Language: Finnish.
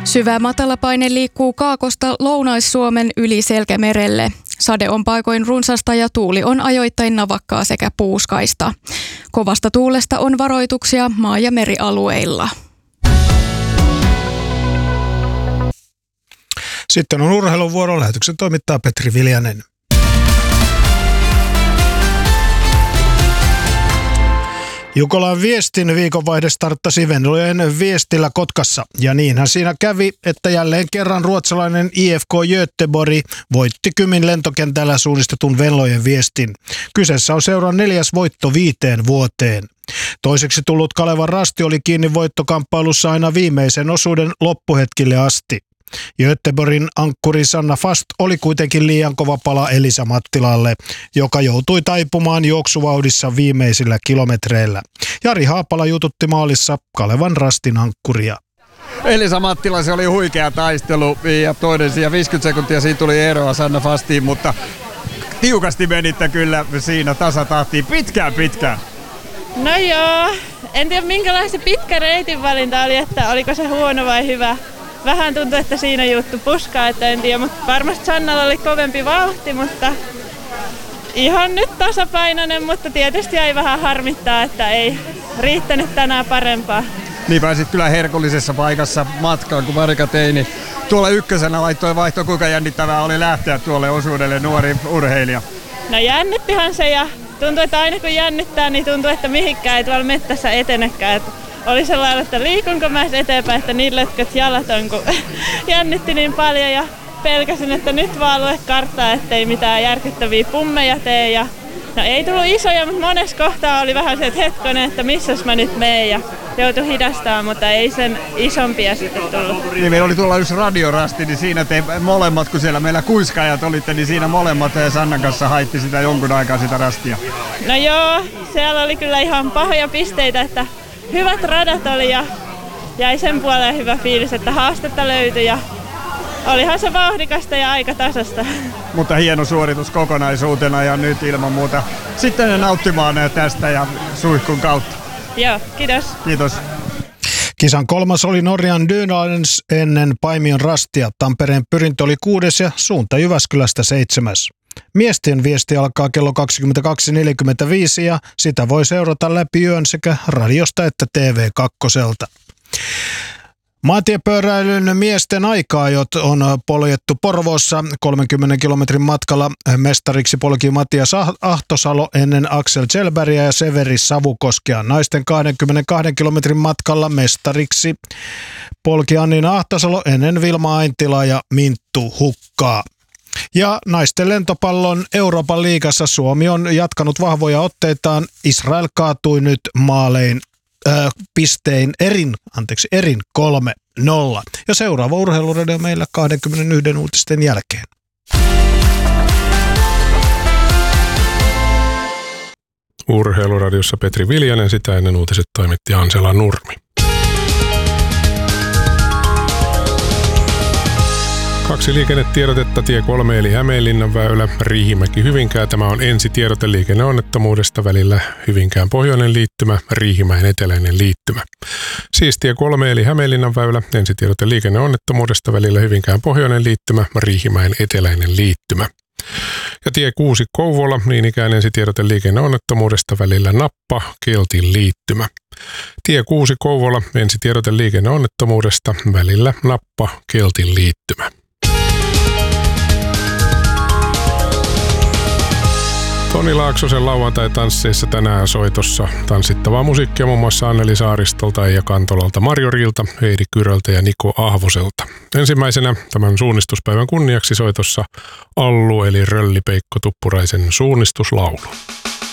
Syvä matalapaine liikkuu Kaakosta Lounais-Suomen yli Selkämerelle. Sade on paikoin runsasta ja tuuli on ajoittain navakkaa sekä puuskaista. Kovasta tuulesta on varoituksia maa- ja merialueilla. Sitten on urheiluvuoro. Lähetyksen toimittaa Petri Viljanen. Jukolan Viestin viikonvaihde starttasi Venlojen Viestillä Kotkassa. Ja niinhän siinä kävi, että jälleen kerran ruotsalainen IFK Göteborg voitti Kymin lentokentällä suunnistetun Venlojen Viestin. Kyseessä on seuran 4. voitto 5 vuoteen. Toiseksi tullut Kalevan Rasti oli kiinni voittokamppailussa aina viimeisen osuuden loppuhetkille asti. Göteborgin ankkuri Sanna Fast oli kuitenkin liian kova pala Elisa Mattilalle, joka joutui taipumaan juoksuvauhdissa viimeisillä kilometreillä. Jari Haapala jututti maalissa Kalevan Rastin ankkuria. Elisa Mattila, se oli huikea taistelu ja toinen ja 50 sekuntia siitä tuli eroa Sanna Fastiin, mutta tiukasti menitte kyllä siinä tasatahtiin pitkään. No joo, en tiedä minkälainen se pitkä reitin valinta oli, että oliko se huono vai hyvä. Vähän tuntui, että siinä juttu puskaa, että en tiedä, mutta varmasti Sannalla oli kovempi vauhti, mutta ihan nyt tasapainoinen, mutta tietysti jäi vähän harmittaa, että ei riittänyt tänään parempaa. Niin pääsit kyllä herkullisessa paikassa matkaan, kun Marika Teini tuolla ykkösenä laittoi vaihtoon, kuinka jännittävää oli lähteä tuolle osuudelle nuori urheilija. No jännittihän se ja tuntui, että aina kun jännittää, niin tuntuu, että mihinkään ei tuolla mettässä etenekään. Oli sellainen, että liikunko mä eteenpäin, että niin lötkät jalat on, kun jännitti niin paljon ja pelkäsin, että nyt vaan lue karttaa, ettei mitään järkyttäviä pummeja tee. Ja, no ei tullut isoja, mutta monessa kohtaa oli vähän se, että hetkonen, että missäs mä nyt meen ja joutui hidastamaan, mutta ei sen isompia sitten tullut. Niin meillä oli tuolla yksi radiorasti, niin siinä te molemmat, kun siellä meillä kuiskaajat olitte, niin siinä molemmat Sannan kanssa haitti sitä jonkun aikaa sitä rastia. No joo, siellä oli kyllä ihan pahoja pisteitä, että hyvät radat oli ja jäi sen puoleen hyvä fiilis, että haastetta löytyi ja olihan se vauhdikasta ja aika tasasta. Mutta hieno suoritus kokonaisuutena ja nyt ilman muuta sitten nauttimaan tästä ja suihkun kautta. Joo, kiitos. Kiitos. Kisan 3. oli Norjan Dynans ennen Paimion Rastia. Tampereen Pyrintö oli 6. ja suunta Jyväskylästä 7. Miesten Viesti alkaa kello 22.45 ja sitä voi seurata läpi yön sekä radiosta että TV2:lta. Maantiepyöräilyn miesten aika-ajot on poljettu Porvoossa 30 kilometrin matkalla. Mestariksi polki Matias Ahtosalo ennen Axel Zelbergia ja Severi Savukoskea. Naisten 22 kilometrin matkalla mestariksi polki Annina Ahtosalo ennen Vilma Aintilaa ja Minttu Hukkaa. Ja naisten lentopallon Euroopan liigassa Suomi on jatkanut vahvoja otteitaan. Israel kaatui nyt maalein pistein erin 3-0. Ja seuraava urheiluradio meillä 21 uutisten jälkeen. Urheiluradiossa Petri Viljanen, sitä ennen uutiset toimitti Ansela Nurmi. 2 liikennetiedotetta, tie 3 eli Hämeenlinnan väylä, Riihimäki-Hyvinkää. Tämä on ensitiedote liikenneonnettomuudesta välillä Hyvinkään pohjoinen liittymä, Riihimäen eteläinen liittymä. Siis tie 3 eli Hämeenlinnan väylä, ensitiedote liikenneonnettomuudesta välillä Hyvinkään pohjoinen liittymä, Riihimäen eteläinen liittymä. Ja tie 6 Kouvola, niin ikään ensitiedote liikenneonnettomuudesta välillä Nappa, Keltin liittymä. Tie 6 Kouvola, ensitiedote liikenneonnettomuudesta välillä Nappa, Keltin liittymä. Toni Laaksosen lauantai-tansseissa tänään soitossa tanssittavaa musiikkia muun muassa Anneli Saaristolta, Eija Kantolalta, Marjo Riilta, Heidi Kyröltä ja Niko Ahvoselta. Ensimmäisenä tämän suunnistuspäivän kunniaksi soitossa Allu eli Rölli Peikko Tuppuraisen suunnistuslaulu.